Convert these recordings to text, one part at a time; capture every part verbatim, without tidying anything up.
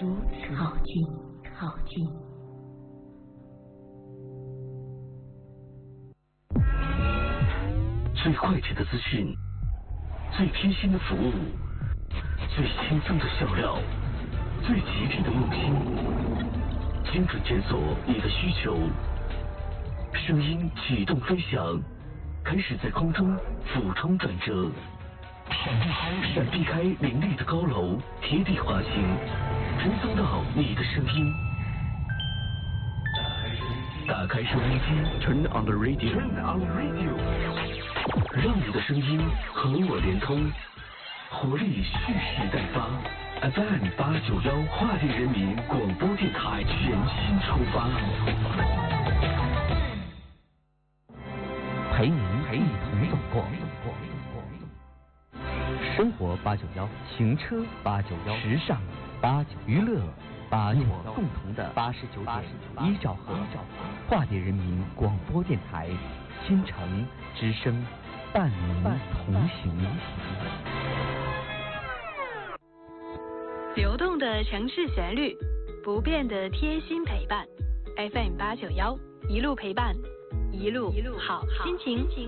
如此靠近，靠近。 最快捷的资讯，最贴心的服务，最轻松的笑料，最极致的用心，精准检索你的需求。声音启动飞翔，开始在空中俯冲转折，闪避开闪避开林立的高楼，贴地滑行，追踪到你的声音。打开收音机 ，Turn on the radio，Turn on the radio， 让你的声音和我连通，活力蓄势待发。F M 八九幺跨地人民广播电台全新出发， 陪您陪你同走过。生活八九幺，行车八九幺，时尚八九，娱乐八九幺，共同的八十九点一兆赫，跨地人民广播电台，新城之声，伴您同行。 流动的城市旋律，不变的贴心陪伴。F M 八九幺，一路陪伴，一路一路好心情。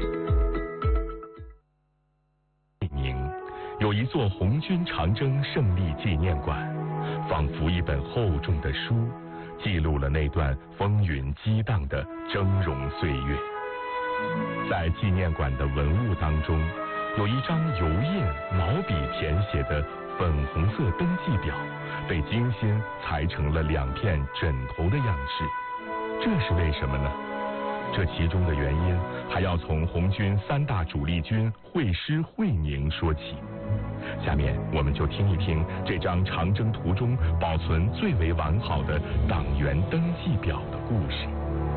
北宁有一座红军长征胜利纪念馆，仿佛一本厚重的书，记录了那段风云激荡的峥嵘岁月。在纪念馆的文物当中，有一张油印毛笔填写的粉红色登记表，被精心裁成了两片枕头的样式。这是为什么呢？这其中的原因还要从红军三大主力军会师会宁说起。下面我们就听一听这张长征途中保存最为完好的党员登记表的故事。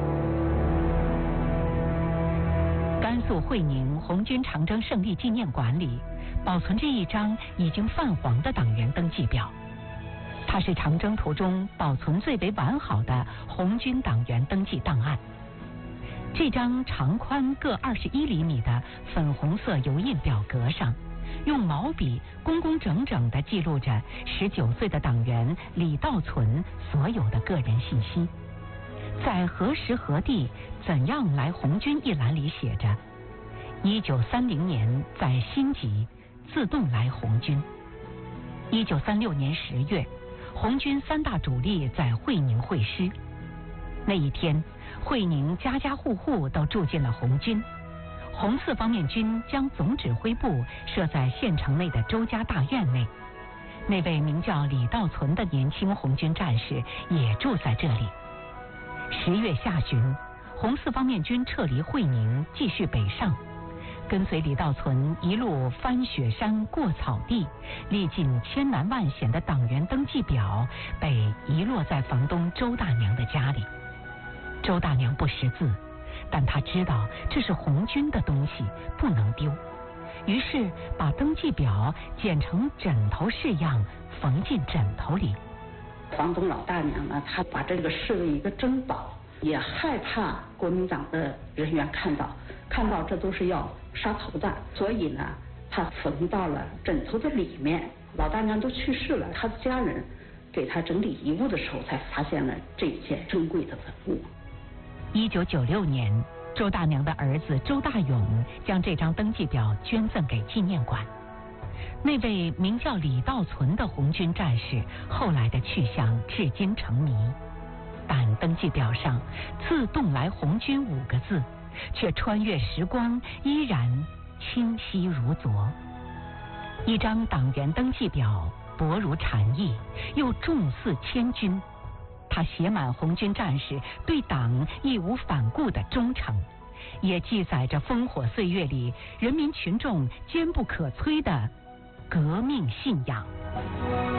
甘肃会宁红军长征胜利纪念馆里保存着一张已经泛黄的党员登记表，它是长征途中保存最为完好的红军党员登记档案。这张长宽各二十一厘米的粉红色油印表格上，用毛笔工工整整地记录着十九岁的党员李道存所有的个人信息。在何时何地怎样来红军一栏里写着一九三零年在新集自动来红军。一九三六年十月，红军三大主力在会宁会师。那一天，会宁家家户户都住进了红军。红四方面军将总指挥部设在县城内的周家大院内。那位名叫李道存的年轻红军战士也住在这里。十月下旬，红四方面军撤离会宁，继续北上。跟随李道存一路翻雪山过草地，历尽千难万险的党员登记表被遗落在房东周大娘的家里。周大娘不识字，但她知道这是红军的东西，不能丢，于是把登记表剪成枕头式样，缝进枕头里。 房东老大娘呢，她把这个视为一个珍宝，也害怕国民党的人员看到，看到这都是要杀头的，所以呢，她缝到了枕头的里面。老大娘都去世了，她的家人给她整理遗物的时候，才发现了这件珍贵的文物。 一九九六年，周大娘的儿子周大勇将这张登记表捐赠给纪念馆。那位名叫李道存的红军战士后来的去向至今成谜，但登记表上自动来红军五个字却穿越时光依然清晰如昨。一张党员登记表薄如蝉翼，又重似千钧，它写满红军战士对党义无反顾的忠诚，也记载着烽火岁月里人民群众坚不可摧的革命信仰。